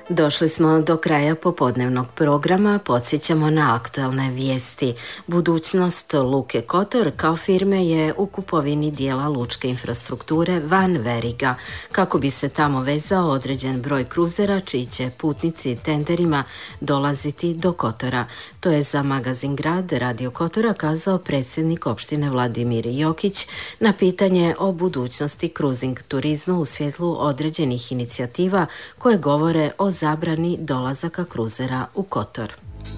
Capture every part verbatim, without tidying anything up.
Došli smo do kraja popodnevnog programa, podsjećamo na aktuelne vijesti. Budućnost Luke Kotor kao firme je u kupovini dijela lučke infrastrukture van veriga, kako bi se tamo vezao određen broj kruzera čiji će putnici tenderima dolaziti do Kotora. To je za magazin Grad Radio Kotora kazao predsjednik opštine Vladimir Jokić na pitanje o budućnosti kruzing turizma u svjetlu određenih inicijativa koje govore o zabrani dolazaka kruzera u Kotor.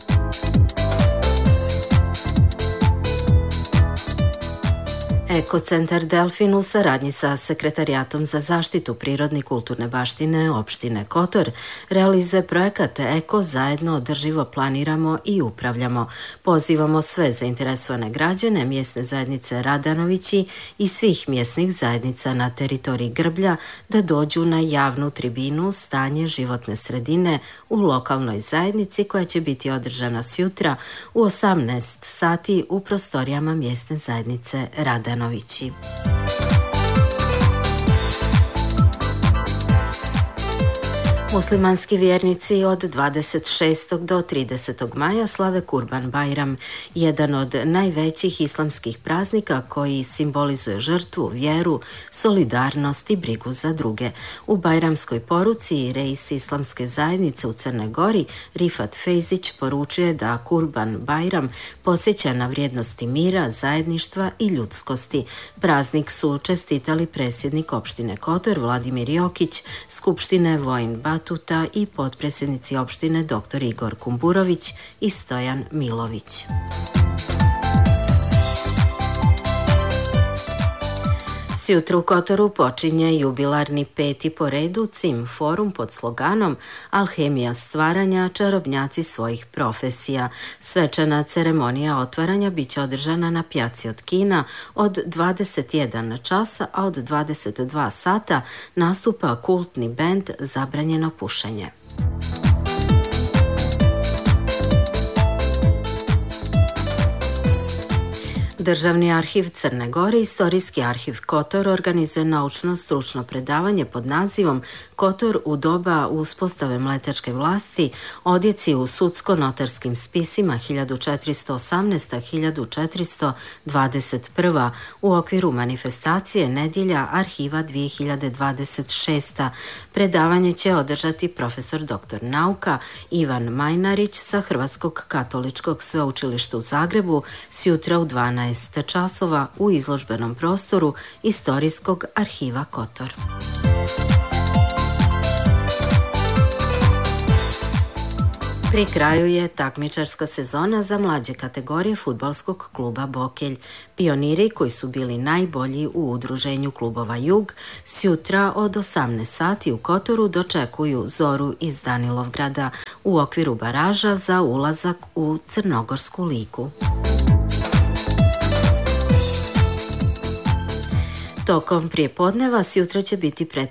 Ekocentar Delfin u saradnji sa Sekretarijatom za zaštitu prirodne i kulturne baštine opštine Kotor realizuje projekat Eko zajedno održivo planiramo i upravljamo. Pozivamo sve zainteresovane građane, mjesne zajednice Radanovići i svih mjesnih zajednica na teritoriji Grblja da dođu na javnu tribinu Stanje životne sredine u lokalnoj zajednici koja će biti održana sjutra u osamnaest sati u prostorijama mjesne zajednice Radanovići. Muslimanski vjernici od dvadeset šestog do tridesetog maja slave Kurban Bajram, jedan od najvećih islamskih praznika koji simbolizuje žrtvu, vjeru, solidarnost i brigu za druge. U bajramskoj poruci reis islamske zajednice u Crnoj Gori, Rifat Fejzić, poručuje da Kurban Bajram podsjeća na vrijednosti mira, zajedništva i ljudskosti. Praznik su čestitali predsjednik opštine Kotor Vladimir Jokić, skupštine Vojin Batuta i potpredsjednici opštine dr. Igor Kumburović i Stojan Milović. Sjutra u Kotoru počinje jubilarni peti po redu C I M forum pod sloganom Alhemija stvaranja, čarobnjaci svojih profesija. Svečana ceremonija otvaranja biće održana na pjaci od Kina od dvadeset jedan časa, a od dvadeset dva sata nastupa kultni bend Zabranjeno pušenje. Državni arhiv Crne Gore i Istorijski arhiv Kotor organizuje naučno-stručno predavanje pod nazivom Kotor u doba uspostave mletačke vlasti, odjeci u sudsko-notarskim spisima hiljadu četiristo osamnaesta do hiljadu četiristo dvadeset prva u okviru manifestacije Nedjelja arhiva dvije hiljade dvadeset šesta. Predavanje će održati profesor doktor nauka Ivan Majnarić sa Hrvatskog katoličkog sveučilišta u Zagrebu sjutra u dvanaest časova u izložbenom prostoru Istorijskog arhiva Kotor. Pri kraju je takmičarska sezona za mlađe kategorije fudbalskog kluba Bokelj. Pioniri koji su bili najbolji u udruženju klubova Jug sjutra od osamnaest sati u Kotoru dočekuju Zoru iz Danilovgrada u okviru baraža za ulazak u Crnogorsku ligu. Tokom prijepodneva sjutra će biti